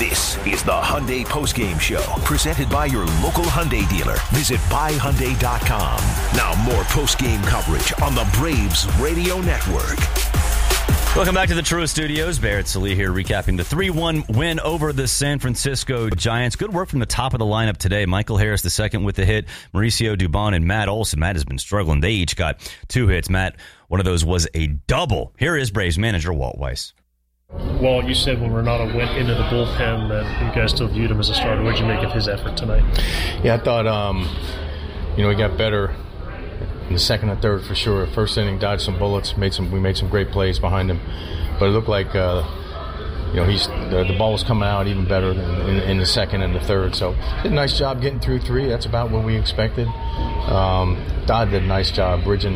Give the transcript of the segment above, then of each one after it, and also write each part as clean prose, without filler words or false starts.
This is the Hyundai Postgame Show, presented by your local Hyundai dealer. Visit buyhyundai.com. Now more postgame coverage on the Braves Radio Network. Welcome back to the Truist Studios. Barrett Sallee here recapping the 3-1 win over the San Francisco Giants. Good work from the top of the lineup today. Michael Harris II with the hit, Mauricio Dubon and Matt Olson. Matt has been struggling. They each got 2 hits. Matt, one of those was a double. Here is Braves manager Walt Weiss. Well, you said when Renata went into the bullpen that you guys still viewed him as a starter. What did you make of his effort tonight? Yeah, I thought, he got better in the second and third for sure. First inning, dodged some bullets. We made some great plays behind him. But it looked like, the ball was coming out even better in the second and the third. So did a nice job getting through 3. That's about what we expected. Dodd did a nice job bridging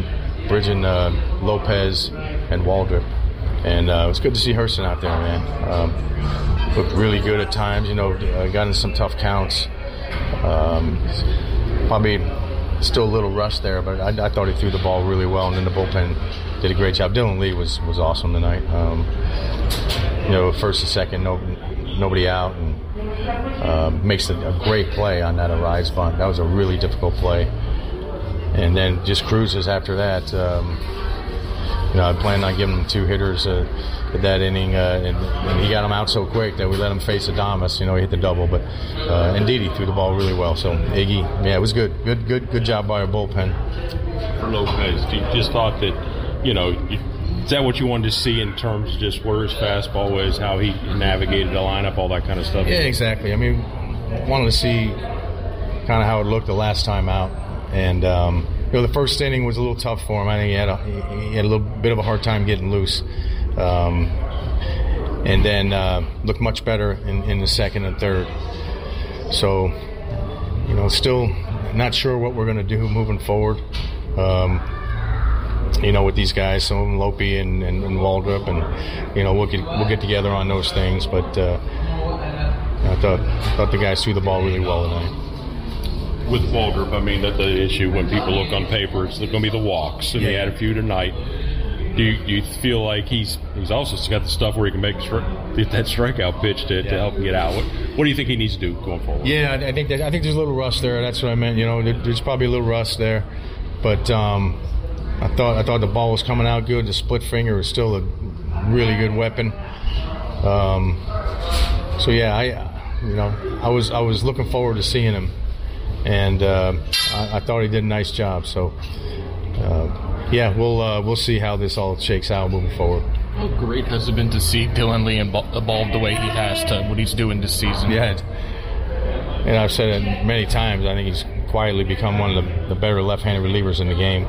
Lopez and Waldrop. And it was good to see Hurston out there, man. Looked really good at times, got in some tough counts. Probably still a little rushed there, but I thought he threw the ball really well, and then the bullpen did a great job. Dylan Lee was awesome tonight. First and second, nobody out, and makes a great play on that Arise bunt. That was a really difficult play. And then just cruises after that. I planned on giving him 2 hitters at that inning, and he got him out so quick that we let him face Adames. He hit the double, but indeed he threw the ball really well. So Iggy, it was good job by our bullpen. For Lopez, you just thought that, is that what you wanted to see in terms of just where his fastball was, how he navigated the lineup, all that kind of stuff? Yeah, exactly. Wanted to see kind of how it looked the last time out, and. The first inning was a little tough for him. I think he had a little bit of a hard time getting loose. And then looked much better in the second and third. So, still not sure what we're going to do moving forward. With these guys, some of them Lope and Waldrop, and we'll get together on those things. But I thought the guys threw the ball really well tonight. With Waldrop, that the issue when people look on paper, it's going to be the walks, and he had a few tonight. Do you feel like he's also got the stuff where he can get that strikeout pitch to help him get out? What do you think he needs to do going forward? Yeah, I think there's a little rust there. That's what I meant. There's probably a little rust there, but I thought the ball was coming out good. The split finger was still a really good weapon. I was looking forward to seeing him. And I thought he did a nice job. So, we'll see how this all shakes out moving forward. How great has it been to see Dylan Lee evolve the way he has to what he's doing this season? Yeah, and I've said it many times. I think he's quietly become one of the better left-handed relievers in the game.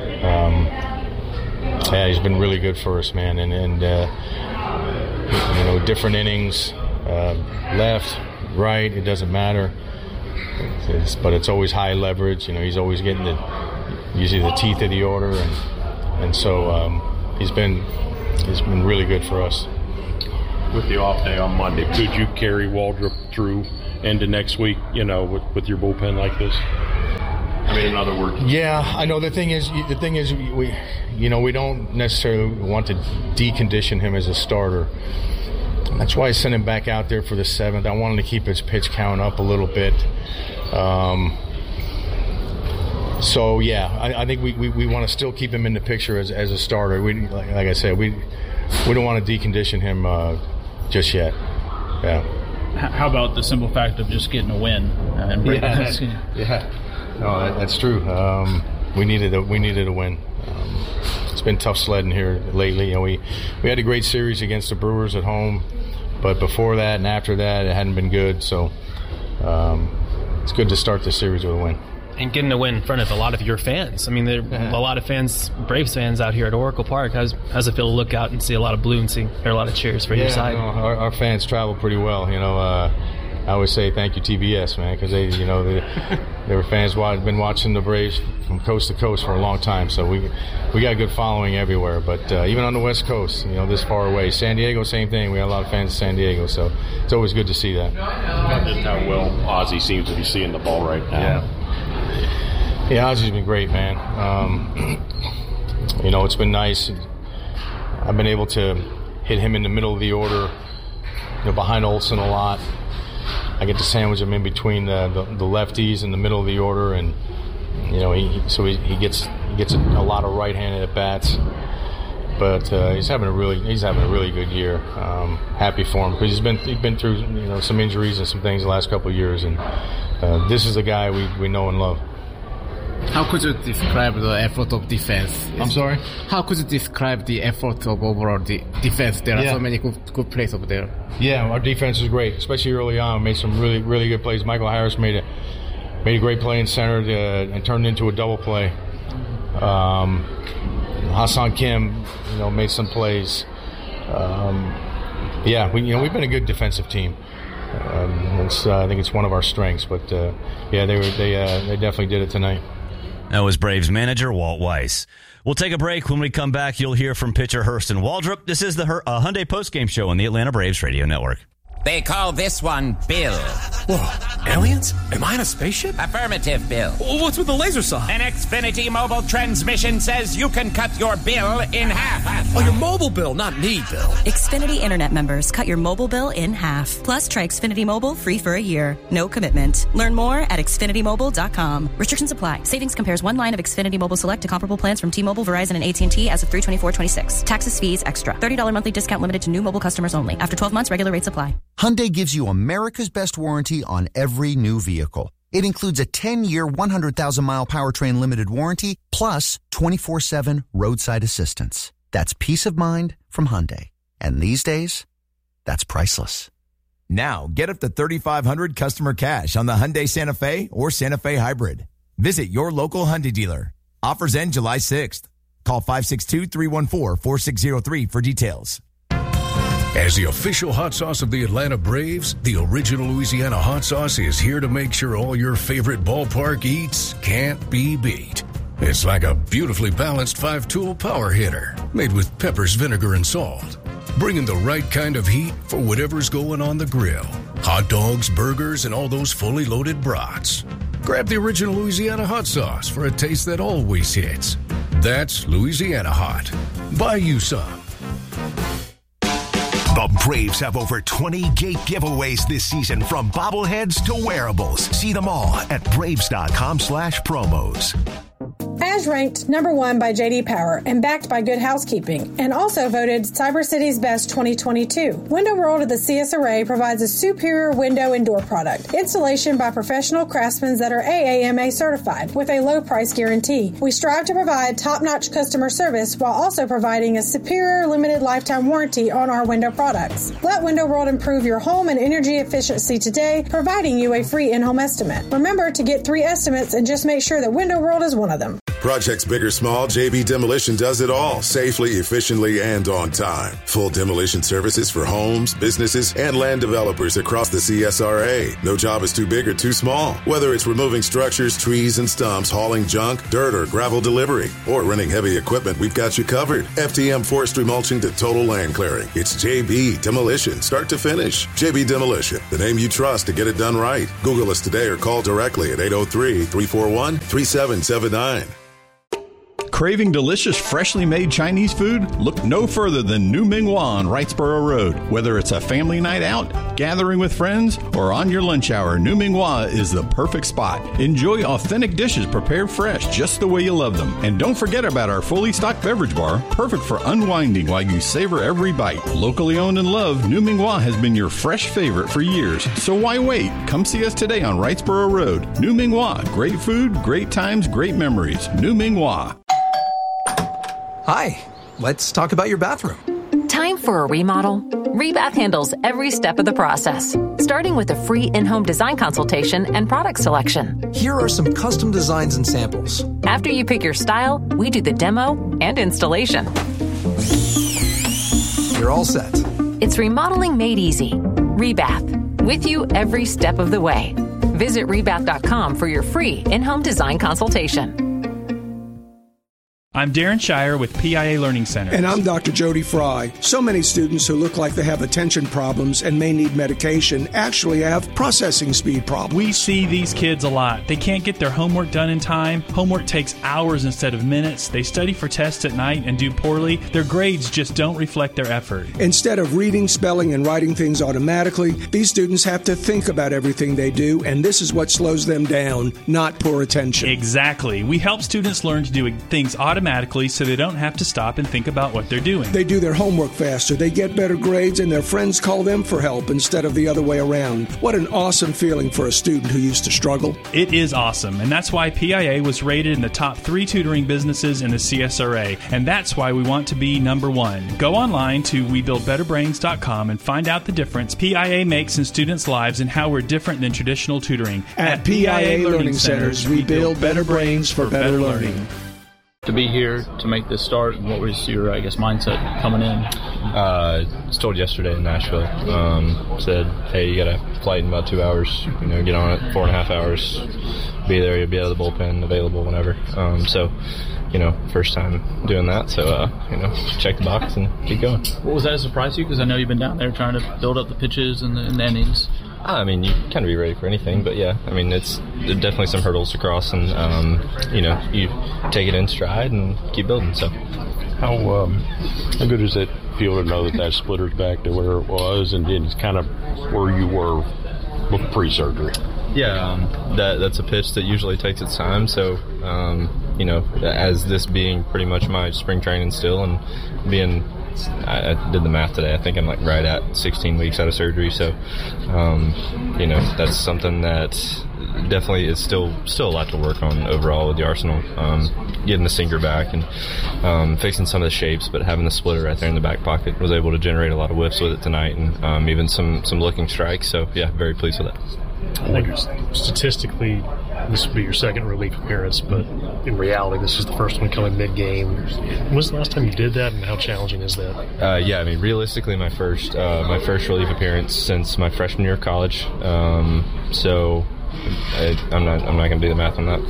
He's been really good for us, man. And different innings, left, right, it doesn't matter. But it's always high leverage. He's always getting usually the teeth of the order, and so he's been really good for us. With the off day on Monday, could you carry Waldrop through into next week? With your bullpen like this. In other words. Yeah, I know. The thing is, we don't necessarily want to decondition him as a starter. That's why I sent him back out there for the 7th. I wanted to keep his pitch count up a little bit. I think we want to still keep him in the picture as a starter. Like I said, we don't want to decondition him just yet. Yeah. How about the simple fact of just getting a win? That's true. We needed a win. It's been tough sledding here lately. We had a great series against the Brewers at home, but before that and after that, it hadn't been good. So it's good to start the series with a win. And getting a win in front of a lot of your fans. There are a lot of fans, Braves fans out here at Oracle Park. How's it feel to look out and see a lot of blue and hear a lot of cheers for your side? Our fans travel pretty well. I always say thank you TBS, man, because they were fans been watching the Braves from coast to coast for a long time. So we got a good following everywhere. But even on the West Coast, this far away, San Diego, same thing. We got a lot of fans in San Diego, so it's always good to see that. Just how well Ozzie seems to be seeing the ball right now. Yeah, Ozzie's been great, man. It's been nice. I've been able to hit him in the middle of the order behind Olsen a lot. I get to sandwich him in between the lefties in the middle of the order, and he gets a lot of right-handed at bats. But he's having a really good year. Happy for him because he's been through some injuries and some things the last couple of years, and this is a guy we know and love. How could you describe the effort of defense? I'm sorry? How could you describe the effort of overall defense? There are so many good plays over there. Yeah, our defense is great, especially early on. We made some really, really good plays. Michael Harris made a great play in center and turned it into a double play. Hassan Kim, made some plays. We've been a good defensive team. I think it's one of our strengths. But they definitely did it tonight. That was Braves manager Walt Weiss. We'll take a break. When we come back, you'll hear from pitcher Hurston Waldrop. This is the Hyundai postgame show on the Atlanta Braves Radio Network. They call this one Bill. Whoa, aliens? Am I in a spaceship? Affirmative, Bill. What's with the laser saw? An Xfinity mobile transmission says you can cut your bill in half. Oh, your mobile bill, not me, Bill. Xfinity Internet members, cut your mobile bill in half. Plus, try Xfinity Mobile free for a year. No commitment. Learn more at XfinityMobile.com. Restrictions apply. Savings compares one line of Xfinity Mobile Select to comparable plans from T-Mobile, Verizon, and AT&T as of 3/24/26. Taxes, fees, extra. $30 monthly discount limited to new mobile customers only. After 12 months, regular rates apply. Hyundai gives you America's best warranty on every new vehicle. It includes a 10-year, 100,000-mile powertrain limited warranty, plus 24/7 roadside assistance. That's peace of mind from Hyundai. And these days, that's priceless. Now, get up to $3,500 customer cash on the Hyundai Santa Fe or Santa Fe Hybrid. Visit your local Hyundai dealer. Offers end July 6th. Call 562-314-4603 for details. As the official hot sauce of the Atlanta Braves, the original Louisiana hot sauce is here to make sure all your favorite ballpark eats can't be beat. It's like a beautifully balanced 5-tool power hitter made with peppers, vinegar, and salt, bringing the right kind of heat for whatever's going on the grill. Hot dogs, burgers, and all those fully loaded brats. Grab the original Louisiana hot sauce for a taste that always hits. That's Louisiana Hot. Buy you some. The Braves have over 20 gate giveaways this season, from bobbleheads to wearables. See them all at Braves.com/promos. As ranked number 1 by J.D. Power and backed by Good Housekeeping, and also voted Cyber City's Best 2022, Window World of the CS Array provides a superior window and door product. Installation by professional craftsmen that are AAMA certified with a low price guarantee. We strive to provide top-notch customer service while also providing a superior limited lifetime warranty on our window products. Let Window World improve your home and energy efficiency today, providing you a free in-home estimate. Remember to get 3 estimates and just make sure that Window World is one of them. Projects big or small, JB Demolition does it all safely, efficiently, and on time. Full demolition services for homes, businesses, and land developers across the CSRA. No job is too big or too small. Whether it's removing structures, trees, and stumps, hauling junk, dirt, or gravel delivery, or renting heavy equipment, we've got you covered. FTM forestry mulching to total land clearing. It's JB Demolition, start to finish. JB Demolition, the name you trust to get it done right. Google us today or call directly at 803-341-3779. Craving delicious, freshly made Chinese food? Look no further than New Ming Hua on Wrightsboro Road. Whether it's a family night out, gathering with friends, or on your lunch hour, New Ming Hua is the perfect spot. Enjoy authentic dishes prepared fresh, just the way you love them. And don't forget about our fully stocked beverage bar, perfect for unwinding while you savor every bite. Locally owned and loved, New Ming Hua has been your fresh favorite for years. So why wait? Come see us today on Wrightsboro Road. New Ming Hua. Great food, great times, great memories. New Ming Hua. Hi, let's talk about your bathroom. Time for a remodel? Rebath handles every step of the process, starting with a free in-home design consultation and product selection. Here are some custom designs and samples. After you pick your style, we do the demo and installation. You're all set. It's remodeling made easy. Rebath, with you every step of the way. Visit rebath.com for your free in-home design consultation. I'm Darren Shire with PIA Learning Center. And I'm Dr. Jody Fry. So many students who look like they have attention problems and may need medication actually have processing speed problems. We see these kids a lot. They can't get their homework done in time. Homework takes hours instead of minutes. They study for tests at night and do poorly. Their grades just don't reflect their effort. Instead of reading, spelling, and writing things automatically, these students have to think about everything they do, and this is what slows them down, not poor attention. Exactly. We help students learn to do things automatically so they don't have to stop and think about what they're doing. They do their homework faster, they get better grades, and their friends call them for help instead of the other way around. What an awesome feeling for a student who used to struggle. It is awesome, and that's why PIA was rated in the top 3 tutoring businesses in the CSRA, and that's why we want to be number 1. Go online to WeBuildBetterBrains.com and find out the difference PIA makes in students' lives and how we're different than traditional tutoring. At PIA Learning Centers, we build better brains for better learning. To be here to make this start, what was your, mindset coming in? Was told yesterday in Nashville. Said, hey, you got a flight in about 2 hours. Get on it, 4.5 hours. Be there. You'll be out of the bullpen, available whenever. First time doing that. So, check the box and keep going. What was that a surprise to you? Because I know you've been down there trying to build up the pitches and the innings. You kind of be ready for anything, but yeah, there's definitely some hurdles to cross, and you take it in stride and keep building. So, how good does it feel to know that splitter's back to where it was, and then it's kind of where you were pre-surgery? Yeah, that's a pitch that usually takes its time. So, as this being pretty much my spring training still, and being. I did the math today. I think I'm right at 16 weeks out of surgery. So, that's something that definitely is still a lot to work on overall with the arsenal. Getting the sinker back and fixing some of the shapes, but having the splitter right there in the back pocket, was able to generate a lot of whiffs with it tonight, and even some looking strikes. So, yeah, very pleased with that. I think statistically, this would be your second relief appearance, but in reality, this is the first one coming mid-game. When was the last time you did that, and how challenging is that? Realistically, my first relief appearance since my freshman year of college. So I'm not going to do the math on that.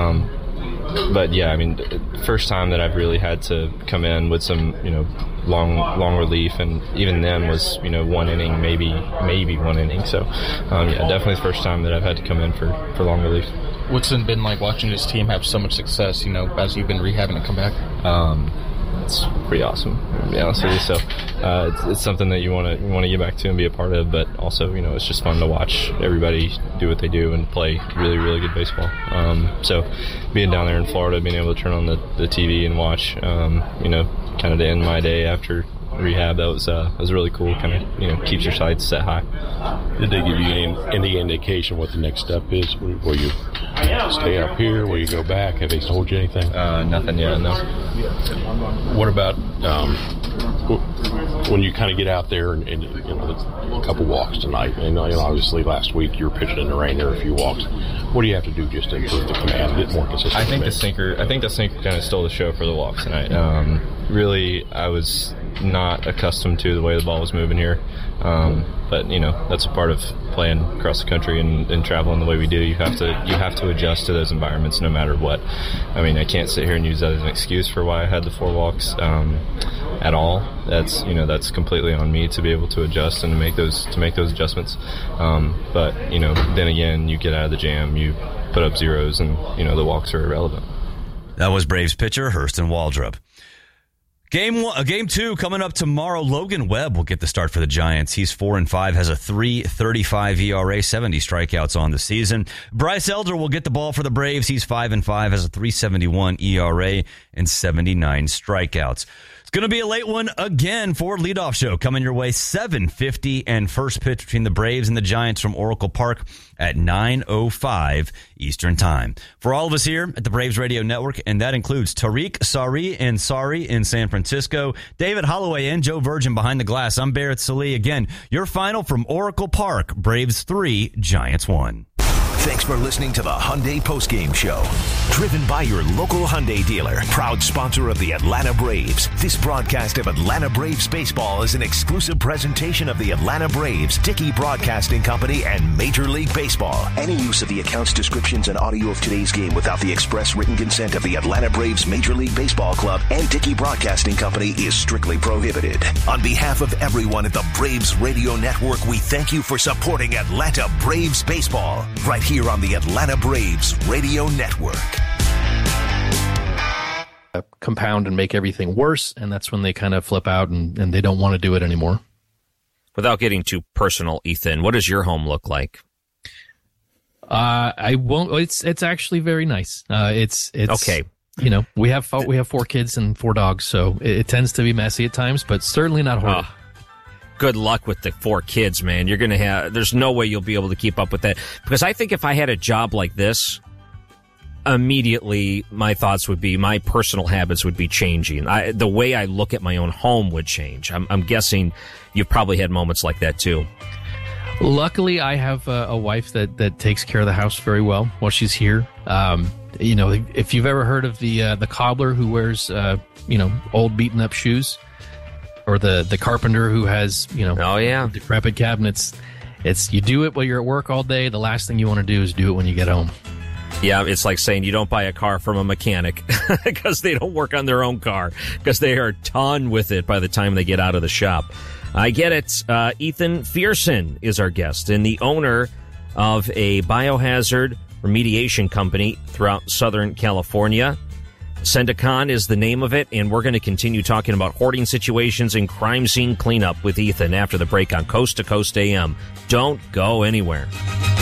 But yeah, first time that I've really had to come in with some, long relief, and even then was, one inning, maybe one inning. So, definitely the first time that I've had to come in for long relief. What's it been like watching this team have so much success, as you've been rehabbing and come back? It's pretty awesome, to be honest with you. So it's something that you want to get back to and be a part of, but also, it's just fun to watch everybody do what they do and play really, really good baseball. So being down there in Florida, being able to turn on the TV and watch, kind of to end my day after rehab, that was really cool. Kind of keeps your sights set high. Did they give you any indication what the next step is? Will you stay up here? Will you go back? Have they told you anything? Nothing yet. No. What about when you kind of get out there and a couple walks tonight? And obviously last week you were pitching in the rain. There were a few walks. What do you have to do just to improve the command, get more consistent? I think the sinker kind of stole the show for the walks tonight. Really, I was not accustomed to the way the ball was moving here. But that's a part of playing across the country and traveling the way we do. You have to adjust to those environments no matter what. I can't sit here and use that as an excuse for why I had the 4 walks at all. That's completely on me to be able to adjust and to make those adjustments. But then again, you get out of the jam, you put up zeros, and the walks are irrelevant. That was Braves pitcher Hurston Waldrop. Game 2 coming up tomorrow. Logan Webb will get the start for the Giants. He's 4-5, has a 3.35 ERA, 70 strikeouts on the season. Bryce Elder will get the ball for the Braves. He's 5-5, has a 3.71 ERA and 79 strikeouts. It's going to be a late one again for leadoff show coming your way, 7:50, and first pitch between the Braves and the Giants from Oracle Park at 9:05 Eastern Time. For all of us here at the Braves Radio Network, and that includes Tariq Sari in San Francisco, David Holloway and Joe Virgin behind the glass. I'm Barrett Sallee. Again, your final from Oracle Park, Braves 3, Giants 1. Thanks for listening to the Hyundai Postgame Show. Driven by your local Hyundai dealer, proud sponsor of the Atlanta Braves. This broadcast of Atlanta Braves baseball is an exclusive presentation of the Atlanta Braves, Dickey Broadcasting Company, and Major League Baseball. Any use of the accounts, descriptions, and audio of today's game without the express written consent of the Atlanta Braves Major League Baseball Club and Dickey Broadcasting Company is strictly prohibited. On behalf of everyone at the Braves Radio Network, we thank you for supporting Atlanta Braves baseball right here on the Atlanta Braves Radio Network. Compound and make everything worse, and that's when they kind of flip out and they don't want to do it anymore. Without getting too personal, Ethan, what does your home look like? I won't. It's actually very nice. It's okay. You know, we have 4 kids and 4 dogs, so it tends to be messy at times, but certainly not horrible. Good luck with the 4 kids, man. You're going to have, there's no way you'll be able to keep up with that. Because I think if I had a job like this, immediately my thoughts would be, my personal habits would be changing. The way I look at my own home would change. I'm guessing you've probably had moments like that too. Luckily, I have a wife that takes care of the house very well while she's here. You know, if you've ever heard of the cobbler who wears, old beaten up shoes, or the carpenter who has, decrepit cabinets, you do it while you're at work all day. The last thing you want to do is do it when you get home. Yeah, it's like saying you don't buy a car from a mechanic because they don't work on their own car, because they are done with it by the time they get out of the shop. I get it. Ethan Fearson is our guest, and the owner of a biohazard remediation company throughout Southern California. Sendicon is the name of it, and we're going to continue talking about hoarding situations and crime scene cleanup with Ethan after the break on Coast to Coast AM. Don't go anywhere.